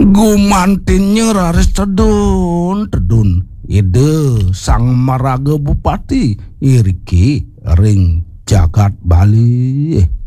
Gumantinnya raris tedun ide sang maraga bupati iriki ring jagat Bali.